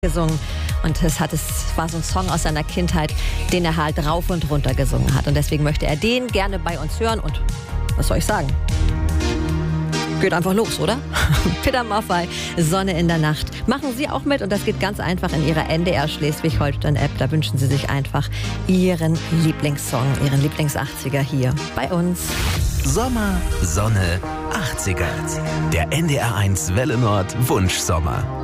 gesungen und war so ein Song aus seiner Kindheit, den er halt rauf und runter gesungen hat und deswegen möchte er den gerne bei uns hören und was soll ich sagen? Geht einfach los, oder? Peter Maffay, Sonne in der Nacht. Machen Sie auch mit und das geht ganz einfach in Ihrer NDR Schleswig-Holstein-App. Da wünschen Sie sich einfach Ihren Lieblingssong, Ihren Lieblings-80er hier bei uns. Sommer, Sonne, 80er. Der NDR1 Welle Nord Wunschsommer.